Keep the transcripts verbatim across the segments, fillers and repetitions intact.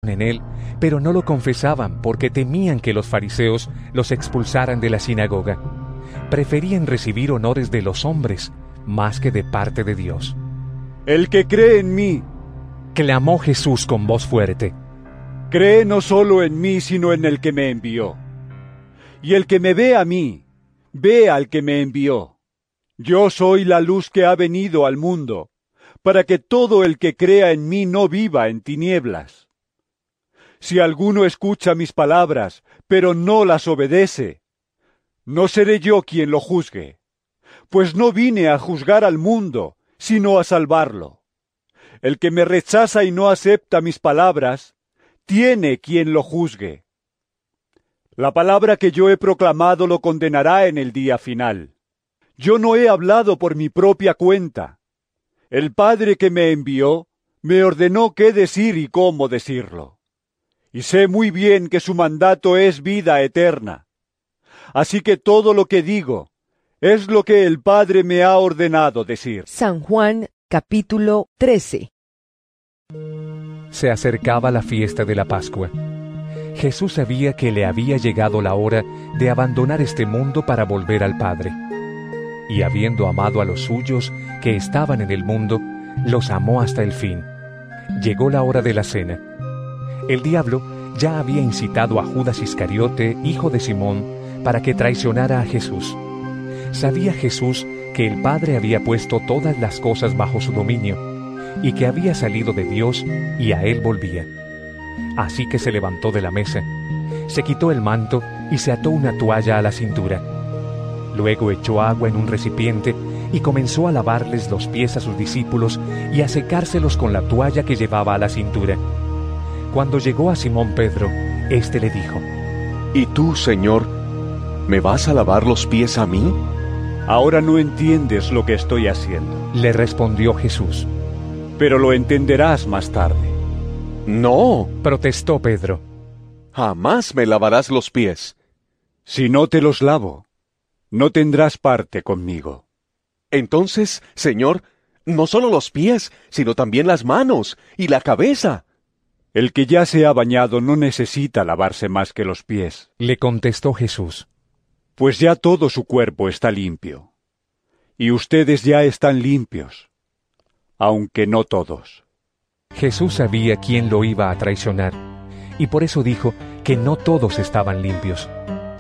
en él, pero no lo confesaban porque temían que los fariseos los expulsaran de la sinagoga. Preferían recibir honores de los hombres más que de parte de Dios. El que cree en mí, clamó Jesús con voz fuerte, cree no solo en mí, sino en el que me envió. Y el que me ve a mí, ve al que me envió. Yo soy la luz que ha venido al mundo, para que todo el que crea en mí no viva en tinieblas. Si alguno escucha mis palabras, pero no las obedece, no seré yo quien lo juzgue, pues no vine a juzgar al mundo, sino a salvarlo. El que me rechaza y no acepta mis palabras, tiene quien lo juzgue. La palabra que yo he proclamado lo condenará en el día final. Yo no he hablado por mi propia cuenta. El Padre que me envió me ordenó qué decir y cómo decirlo. Y sé muy bien que su mandato es vida eterna. Así que todo lo que digo es lo que el Padre me ha ordenado decir. San Juan, capítulo trece. Se acercaba la fiesta de la Pascua. Jesús sabía que le había llegado la hora de abandonar este mundo para volver al Padre. Y habiendo amado a los suyos que estaban en el mundo, los amó hasta el fin. Llegó la hora de la cena. El diablo ya había incitado a Judas Iscariote, hijo de Simón, para que traicionara a Jesús. Sabía Jesús que el Padre había puesto todas las cosas bajo su dominio, y que había salido de Dios y a él volvía. Así que se levantó de la mesa, se quitó el manto y se ató una toalla a la cintura. Luego echó agua en un recipiente y comenzó a lavarles los pies a sus discípulos y a secárselos con la toalla que llevaba a la cintura. Cuando llegó a Simón Pedro, éste le dijo: ¿Y tú, Señor, me vas a lavar los pies a mí? Ahora no entiendes lo que estoy haciendo, le respondió Jesús. Pero lo entenderás más tarde. No, protestó Pedro. Jamás me lavarás los pies. Si no te los lavo, no tendrás parte conmigo. Entonces, Señor, no solo los pies, sino también las manos y la cabeza. El que ya se ha bañado no necesita lavarse más que los pies, le contestó Jesús. Pues ya todo su cuerpo está limpio. Y ustedes ya están limpios, aunque no todos. Jesús sabía quién lo iba a traicionar, y por eso dijo que no todos estaban limpios.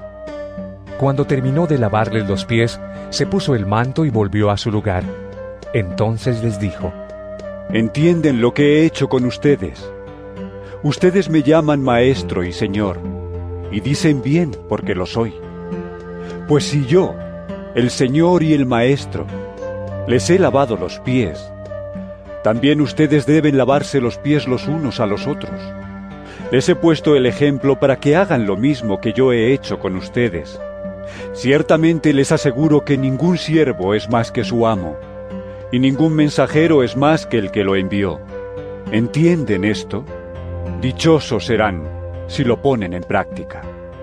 Cuando terminó de lavarles los pies, se puso el manto y volvió a su lugar. Entonces les dijo: ¿Entienden lo que he hecho con ustedes? Ustedes me llaman Maestro y Señor, y dicen bien porque lo soy. Pues si yo, el Señor y el Maestro, les he lavado los pies, también ustedes deben lavarse los pies los unos a los otros. Les he puesto el ejemplo para que hagan lo mismo que yo he hecho con ustedes. Ciertamente les aseguro que ningún siervo es más que su amo, y ningún mensajero es más que el que lo envió. ¿Entienden esto? Dichosos serán si lo ponen en práctica.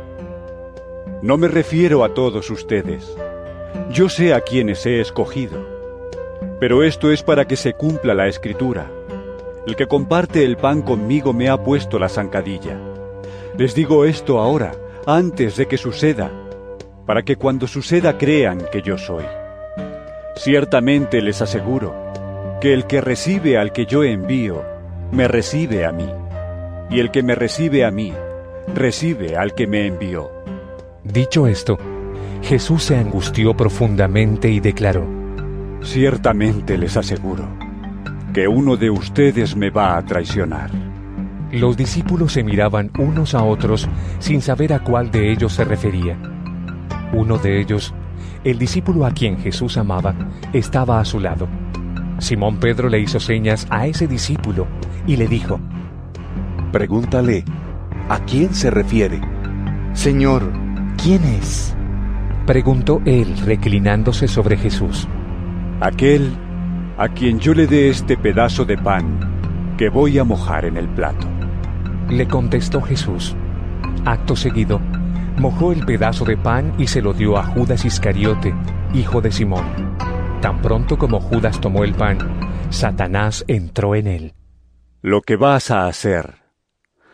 No me refiero a todos ustedes. Yo sé a quienes he escogido. Pero esto es para que se cumpla la Escritura. El que comparte el pan conmigo me ha puesto la zancadilla. Les digo esto ahora, antes de que suceda, para que cuando suceda crean que yo soy. Ciertamente les aseguro que el que recibe al que yo envío, me recibe a mí, y el que me recibe a mí, recibe al que me envió. Dicho esto, Jesús se angustió profundamente y declaró: Ciertamente les aseguro que uno de ustedes me va a traicionar. Los discípulos se miraban unos a otros sin saber a cuál de ellos se refería. Uno de ellos, el discípulo a quien Jesús amaba, estaba a su lado. Simón Pedro le hizo señas a ese discípulo y le dijo: Pregúntale, ¿a quién se refiere? Señor, ¿quién es? Preguntó él, reclinándose sobre Jesús. Aquel a quien yo le dé este pedazo de pan que voy a mojar en el plato. Le contestó Jesús. Acto seguido, mojó el pedazo de pan y se lo dio a Judas Iscariote, hijo de Simón. Tan pronto como Judas tomó el pan, Satanás entró en él. Lo que vas a hacer,